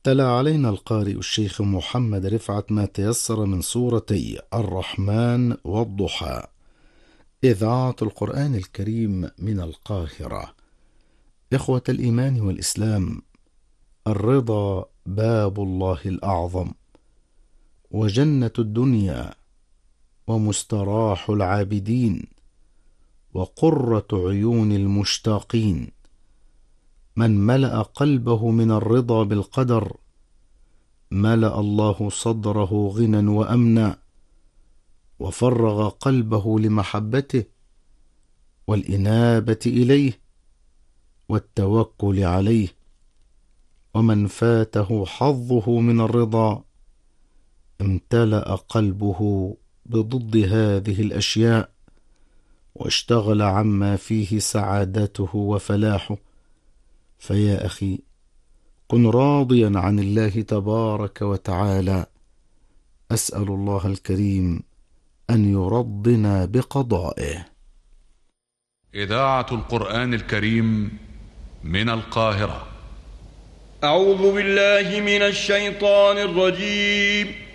تلا علينا القارئ الشيخ محمد رفعت ما تيسر من سورتي الرحمن والضحى. إذاعة القرآن الكريم من القاهرة. إخوة الإيمان والإسلام، الرضا باب الله الأعظم، وجنة الدنيا، ومستراح العابدين، وقرة عيون المشتاقين. من ملأ قلبه من الرضا بالقدر ملأ الله صدره غنى وأمنا، وفرغ قلبه لمحبته والإنابة إليه والتوكل عليه. ومن فاته حظه من الرضا امتلأ قلبه بضد هذه الأشياء، واشتغل عما فيه سعادته وفلاحه. فيا أخي، كن راضيا عن الله تبارك وتعالى. أسأل الله الكريم أن يرضنا بقضائه. إذاعة القرآن الكريم من القاهرة. أعوذ بالله من الشيطان الرجيم.